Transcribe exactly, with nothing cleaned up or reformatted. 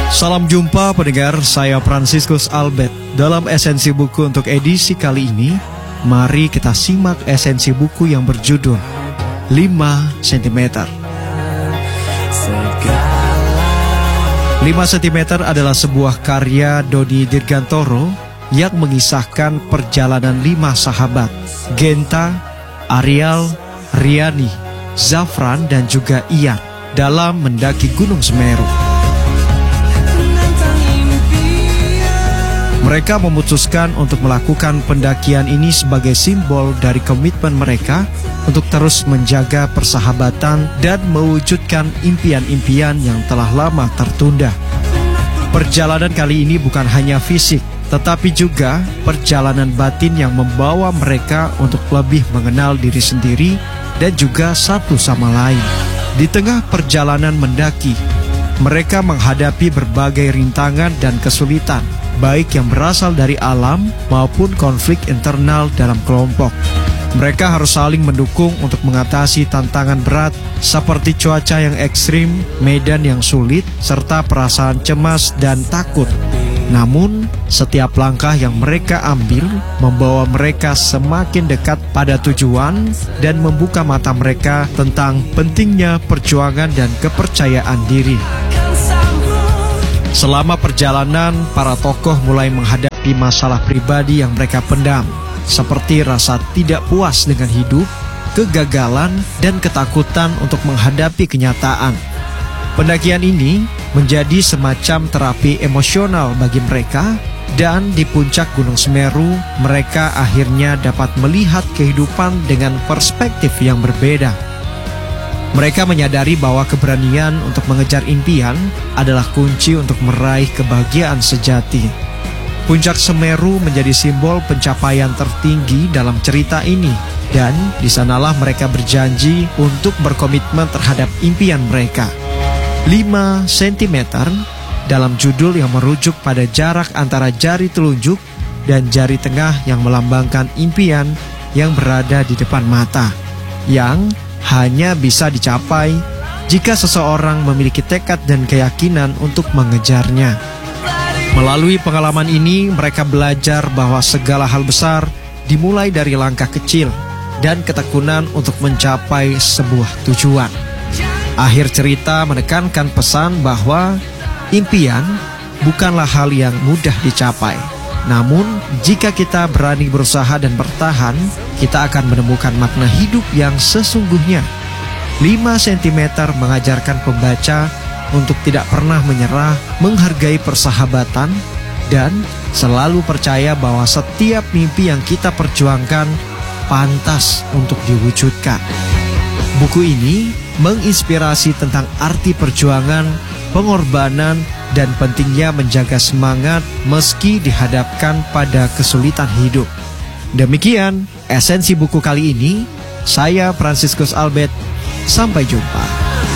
Salam jumpa pendengar, saya Fransiskus Albert. Dalam esensi buku untuk edisi kali ini, mari kita simak esensi buku yang berjudul lima sentimeter. lima sentimeter adalah sebuah karya Dodi Dirgantoro yang mengisahkan perjalanan lima sahabat, Genta, Arial, Riani, Zafran, dan juga Ian dalam mendaki Gunung Semeru. Mereka memutuskan untuk melakukan pendakian ini sebagai simbol dari komitmen mereka untuk terus menjaga persahabatan dan mewujudkan impian-impian yang telah lama tertunda. Perjalanan kali ini bukan hanya fisik, tetapi juga perjalanan batin yang membawa mereka untuk lebih mengenal diri sendiri dan juga satu sama lain. Di tengah perjalanan mendaki, mereka menghadapi berbagai rintangan dan kesulitan, baik yang berasal dari alam maupun konflik internal dalam kelompok. Mereka harus saling mendukung untuk mengatasi tantangan berat seperti cuaca yang ekstrim, medan yang sulit, serta perasaan cemas dan takut. Namun, setiap langkah yang mereka ambil membawa mereka semakin dekat pada tujuan dan membuka mata mereka tentang pentingnya perjuangan dan kepercayaan diri. Selama perjalanan, para tokoh mulai menghadapi masalah pribadi yang mereka pendam, seperti rasa tidak puas dengan hidup, kegagalan, dan ketakutan untuk menghadapi kenyataan. Pendakian ini menjadi semacam terapi emosional bagi mereka, dan di puncak Gunung Semeru, mereka akhirnya dapat melihat kehidupan dengan perspektif yang berbeda. Mereka menyadari bahwa keberanian untuk mengejar impian adalah kunci untuk meraih kebahagiaan sejati. Puncak Semeru menjadi simbol pencapaian tertinggi dalam cerita ini, dan di sanalah mereka berjanji untuk berkomitmen terhadap impian mereka. lima sentimeter dalam judul yang merujuk pada jarak antara jari telunjuk dan jari tengah yang melambangkan impian yang berada di depan mata, yang hanya bisa dicapai jika seseorang memiliki tekad dan keyakinan untuk mengejarnya. Melalui pengalaman ini, mereka belajar bahwa segala hal besar dimulai dari langkah kecil dan ketekunan untuk mencapai sebuah tujuan. Akhir cerita menekankan pesan bahwa impian bukanlah hal yang mudah dicapai. Namun, jika kita berani berusaha dan bertahan, kita akan menemukan makna hidup yang sesungguhnya. lima sentimeter mengajarkan pembaca untuk tidak pernah menyerah, menghargai persahabatan, dan selalu percaya bahwa setiap mimpi yang kita perjuangkan pantas untuk diwujudkan. Buku ini menginspirasi tentang arti perjuangan, pengorbanan, dan pentingnya menjaga semangat meski dihadapkan pada kesulitan hidup. Demikian esensi buku kali ini. Saya Fransiskus Albert. Sampai jumpa.